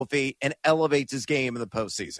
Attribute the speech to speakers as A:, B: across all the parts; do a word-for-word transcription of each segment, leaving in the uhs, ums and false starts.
A: and elevates his game in the postseason.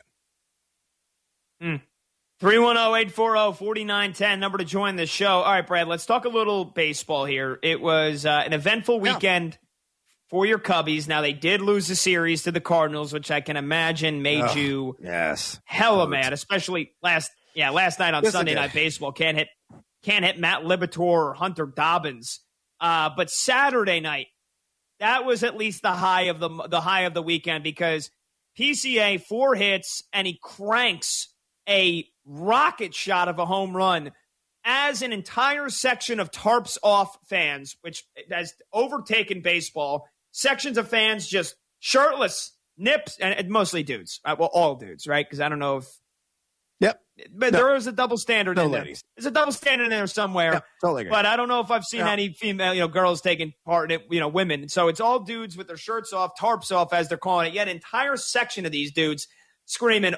B: Mm. three one zero, eight four zero, four nine one zero, number to join the show. All right, Brad, let's talk a little baseball here. It was uh, an eventful weekend yeah. for your Cubbies. Now, they did lose the series to the Cardinals, which I can imagine made oh, you
A: yes.
B: hella mad, especially last yeah last night on yes, Sunday Night Baseball. Can't hit can't hit Matt Liberatore or Hunter Dobbins. Uh, but Saturday night, that was at least the high of the the high of the weekend because P C A, four hits, and he cranks a rocket shot of a home run as an entire section of tarps off fans, which has overtaken baseball. Sections of fans just shirtless, nips, and mostly dudes. Uh, well, all dudes, right? Because I don't know if.
A: Yep.
B: But no. there is a double standard
A: no
B: in
A: ladies.
B: there. There's a double standard in there somewhere.
A: Yeah, totally agree.
B: But I don't know if I've seen
A: yeah.
B: any female, you know, girls taking part in it, you know, women. So it's all dudes with their shirts off, tarps off, as they're calling it. Yet an entire section of these dudes screaming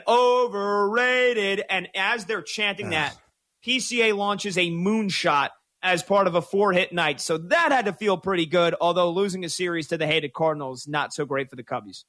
B: overrated. And as they're chanting that, P C A launches a moonshot as part of a four-hit night. So that had to feel pretty good, although losing a series to the hated Cardinals, not so great for the Cubbies.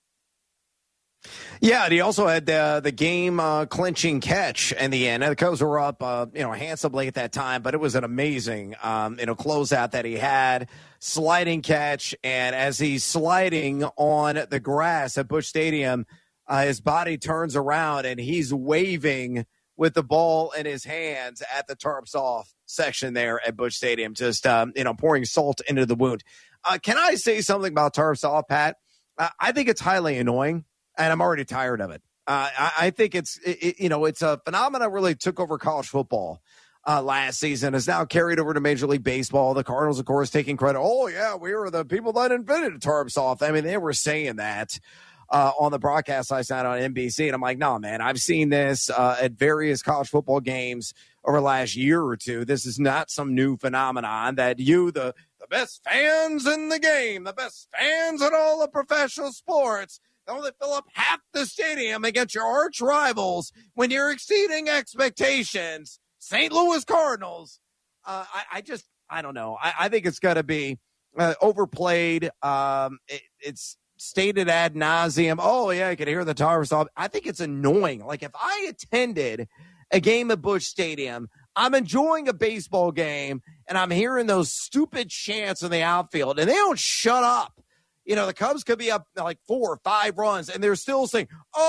A: Yeah, and he also had the, the game uh, clinching catch in the end. And the Cubs were up, uh, you know, handsomely at that time, but it was an amazing, um, you know, closeout that he had, sliding catch. And as he's sliding on the grass at Busch Stadium, uh, his body turns around and he's waving with the ball in his hands at the tarps off section there at Busch Stadium, just, um, you know, pouring salt into the wound. Uh, can I say something about tarps off, Pat? Uh, I think it's highly annoying. And I'm already tired of it. Uh, I, I think it's, it, you know, it's a phenomenon really took over college football uh, last season. Is now carried over to Major League Baseball. The Cardinals, of course, taking credit. Oh, yeah, we were the people that invented tarps off. I mean, they were saying that uh, on the broadcast last night on N B C. And I'm like, no, man, I've seen this uh, at various college football games over the last year or two. This is not some new phenomenon that you, the, the best fans in the game, the best fans in all the professional sports, don't they fill up half the stadium against your arch rivals when you're exceeding expectations? Saint Louis Cardinals. Uh, I, I just, I don't know. I, I think it's got to be uh, overplayed. Um, it, it's stated ad nauseum. Oh, yeah, I can hear the towers off. I think it's annoying. Like if I attended a game at Busch Stadium, I'm enjoying a baseball game, and I'm hearing those stupid chants in the outfield, and they don't shut up. You know, the Cubs could be up like four or five runs, and they're still saying,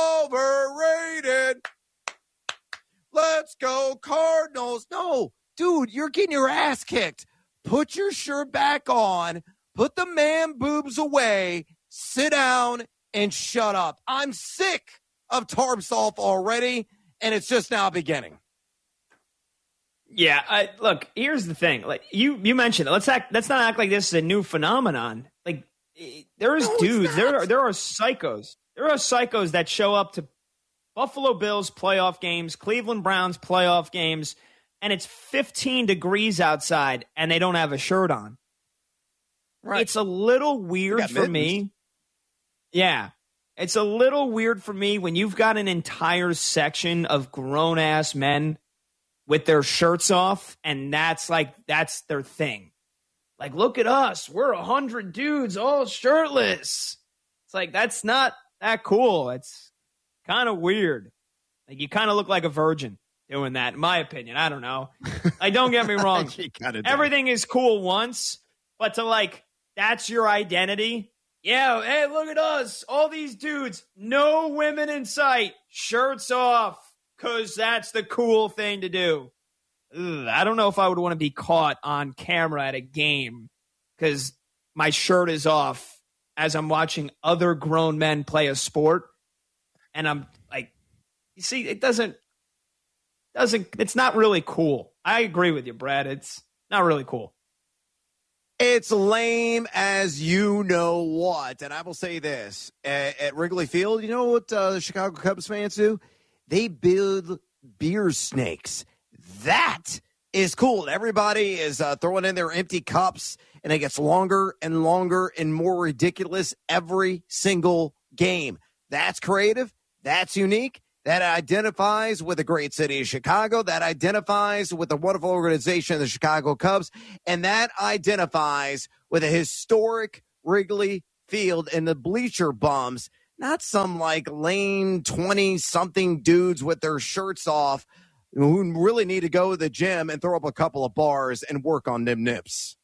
A: overrated. Let's go, Cardinals. No, dude, you're getting your ass kicked. Put your shirt back on. Put the man boobs away. Sit down and shut up. I'm sick of tarps off already, and it's just now beginning.
B: Yeah, I, look, here's the thing. Like you, you mentioned it. Let's act. Let's not act like this is a new phenomenon. Like, there is no, dudes, there are there are psychos. There are psychos that show up to Buffalo Bills playoff games, Cleveland Browns playoff games, and it's fifteen degrees outside and they don't have a shirt on. Right. It's a little weird for me. Yeah. It's a little weird for me when you've got an entire section of grown-ass men with their shirts off, and that's like that's their thing. Like, look at us. We're a hundred dudes all shirtless. It's like, that's not that cool. It's kind of weird. Like, you kind of look like a virgin doing that, in my opinion. I don't know. Like, don't get me wrong. Everything is cool once, but to, like, that's your identity. Yeah, hey, look at us. All these dudes. No women in sight. Shirts off. Because that's the cool thing to do. Ugh, I don't know if I would want to be caught on camera at a game because my shirt is off as I'm watching other grown men play a sport. And I'm like, you see, it doesn't, doesn't, it's not really cool. I agree with you, Brad. It's not really cool.
A: It's lame as you know what. And I will say this at, at Wrigley Field, you know what uh, the Chicago Cubs fans do? They build beer snakes. That is cool. Everybody is uh, throwing in their empty cups, and it gets longer and longer and more ridiculous every single game. That's creative. That's unique. That identifies with the great city of Chicago. That identifies with the wonderful organization, the Chicago Cubs. And that identifies with a historic Wrigley Field and the bleacher bums not some like lame twenty-something dudes with their shirts off who really need to go to the gym and throw up a couple of bars and work on them nips.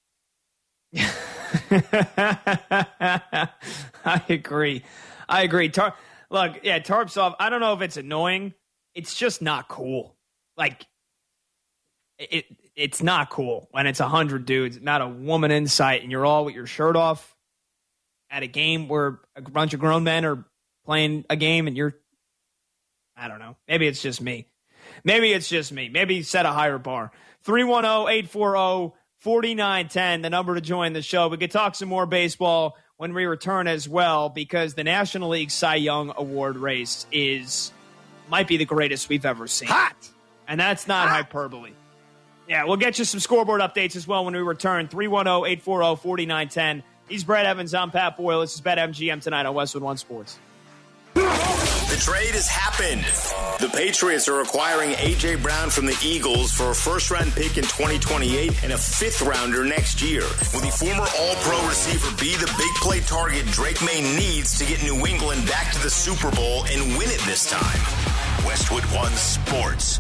B: I agree. I agree. Tar- Look, yeah, tarps off. I don't know if it's annoying. It's just not cool. Like, it. It's not cool when it's a hundred dudes, not a woman in sight, and you're all with your shirt off at a game where a bunch of grown men are playing a game, and you're. I don't know. Maybe it's just me. Maybe it's just me. Maybe set a higher bar. three one zero, eight four zero, four nine one zero, the number to join the show. We could talk some more baseball when we return as well, because the National League Cy Young Award race is might be the greatest we've ever seen.
A: Hot!
B: And that's not Hot. hyperbole. Yeah, we'll get you some scoreboard updates as well when we return. three one zero, eight four zero, four nine one zero. He's Brad Evans. I'm Pat Boyle. This is BetMGM tonight on Westwood One Sports.
C: The trade has happened. The Patriots are acquiring A J. Brown from the Eagles for a first-round pick in twenty twenty-eight and a fifth-rounder next year. Will the former All-Pro receiver be the big play target Drake May needs to get New England back to the Super Bowl and win it this time? Westwood One Sports.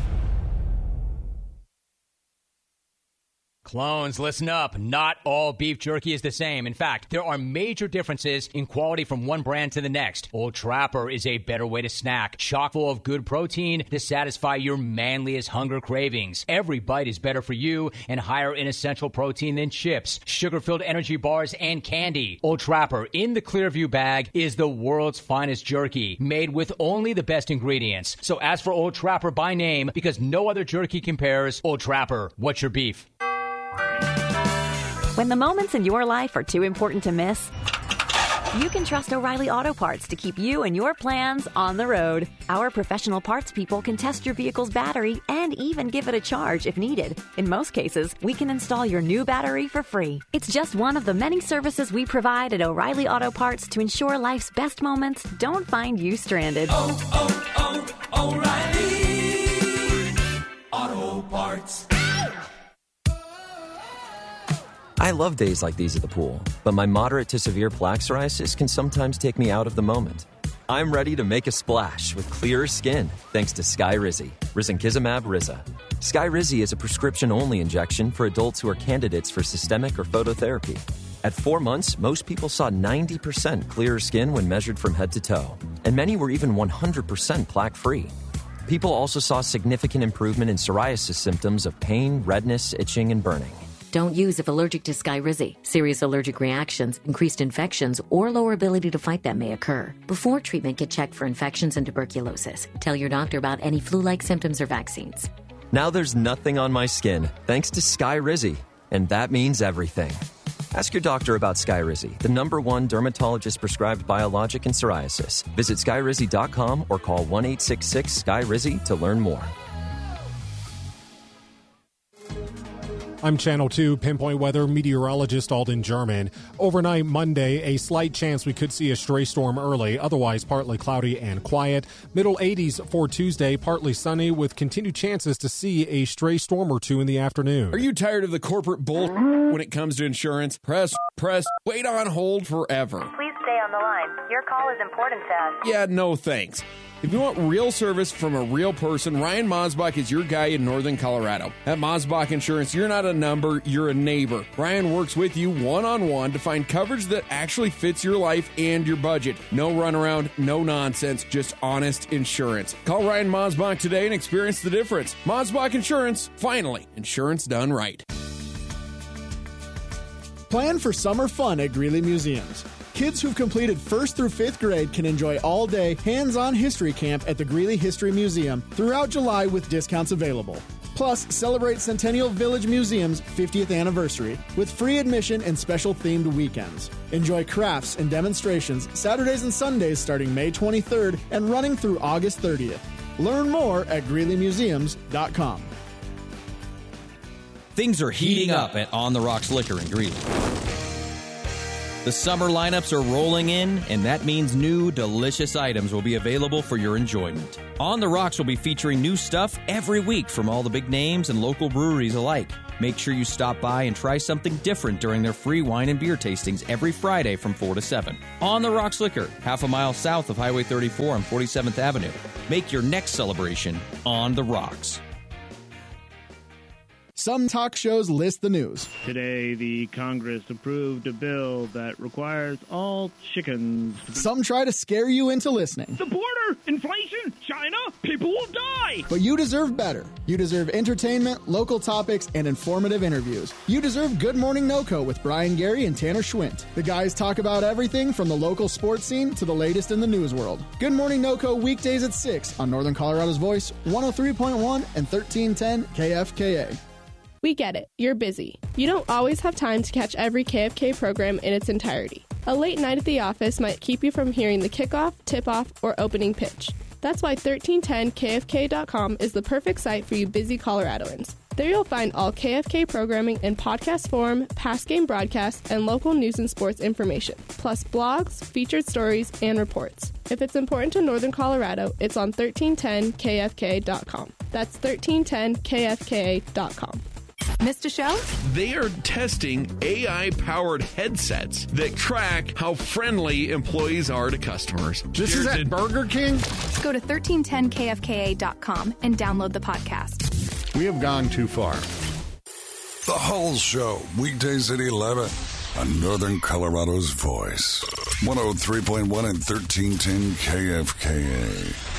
D: Clones, listen up. Not all beef jerky is the same. In fact, there are major differences in quality from one brand to the next. Old Trapper is a better way to snack, chock full of good protein to satisfy your manliest hunger cravings. Every bite is better for you and higher in essential protein than chips, sugar-filled energy bars, and candy. Old Trapper in the Clearview bag is the world's finest jerky, made with only the best ingredients. So ask for Old Trapper by name, because no other jerky compares. Old Trapper, what's your beef?
E: When the moments in your life are too important to miss, you can trust O'Reilly Auto Parts to keep you and your plans on the road. Our professional parts people can test your vehicle's battery and even give it a charge if needed. In most cases, we can install your new battery for free. It's just one of the many services we provide at O'Reilly Auto Parts to ensure life's best moments don't find you stranded.
F: Oh, oh, oh, O'Reilly Auto Parts.
G: I love days like these at the pool, but my moderate to severe plaque psoriasis can sometimes take me out of the moment. I'm ready to make a splash with clearer skin thanks to Skyrizi, risankizumab Riza. Skyrizi is a prescription-only injection for adults who are candidates for systemic or phototherapy. At four months, most people saw ninety percent clearer skin when measured from head to toe, and many were even one hundred percent plaque-free. People also saw significant improvement in psoriasis symptoms of pain, redness, itching, and burning.
H: Don't use if allergic to Skyrizi. Serious allergic reactions, increased infections, or lower ability to fight them may occur. Before treatment, get checked for infections and tuberculosis. Tell your doctor about any flu-like symptoms or vaccines.
G: Now there's nothing on my skin thanks to Skyrizi, and that means everything. Ask your doctor about Skyrizi, the number one dermatologist-prescribed biologic in psoriasis. Visit skyrizi dot com or call one eight six six S K Y R I Z I to learn more.
I: I'm Channel two Pinpoint Weather meteorologist Alden German. Overnight Monday, a slight chance we could see a stray storm early, otherwise partly cloudy and quiet. Middle eighties for Tuesday, partly sunny with continued chances to see a stray storm or two in the afternoon.
J: Are you tired of the corporate bull when it comes to insurance? Press, press, wait on hold forever.
K: Please stay on the line. Your call is important to us.
J: Yeah, no thanks. If you want real service from a real person, Ryan Mosbach is your guy in Northern Colorado. At Mosbach Insurance, you're not a number, you're a neighbor. Ryan works with you one-on-one to find coverage that actually fits your life and your budget. No runaround, no nonsense, just honest insurance. Call Ryan Mosbach today and experience the difference. Mosbach Insurance, finally, insurance done right.
L: Plan for summer fun at Greeley Museums. Kids who've completed first through fifth grade can enjoy all-day, hands-on history camp at the Greeley History Museum throughout July with discounts available. Plus, celebrate Centennial Village Museum's fiftieth anniversary with free admission and special themed weekends. Enjoy crafts and demonstrations Saturdays and Sundays starting May twenty-third and running through August thirtieth. Learn more at greeley museums dot com.
M: Things are heating up at On the Rocks Liquor in Greeley. The summer lineups are rolling in, and that means new, delicious items will be available for your enjoyment. On the Rocks will be featuring new stuff every week from all the big names and local breweries alike. Make sure you stop by and try something different during their free wine and beer tastings every Friday from four to seven. On the Rocks Liquor, half a mile south of Highway thirty-four on forty-seventh Avenue. Make your next celebration on the Rocks.
L: Some talk shows list the news.
N: Today, the Congress approved a bill that requires all chickens to be...
L: Some try to scare you into listening.
N: The border, inflation, China, people will die.
L: But you deserve better. You deserve entertainment, local topics, and informative interviews. You deserve Good Morning NoCo with Brian Gary and Tanner Schwint. The guys talk about everything from the local sports scene to the latest in the news world. Good Morning NoCo weekdays at six on Northern Colorado's Voice, one oh three point one and thirteen ten K F K A.
O: We get it. You're busy. You don't always have time to catch every K F K program in its entirety. A late night at the office might keep you from hearing the kickoff, tip-off, or opening pitch. That's why thirteen ten K F K dot com is the perfect site for you busy Coloradoans. There you'll find all K F K programming in podcast form, past game broadcasts, and local news and sports information, plus blogs, featured stories, and reports. If it's important to Northern Colorado, it's on thirteen ten K F K dot com. That's thirteen ten K F K dot com.
P: Missed a show?
J: They are testing A I-powered headsets that track how friendly employees are to customers.
Q: This is at Burger King?
P: Go to thirteen ten K F K A dot com and download the podcast.
Q: We have gone too far.
R: The Hull Show, weekdays at eleven on Northern Colorado's Voice. one oh three point one and thirteen ten K F K A.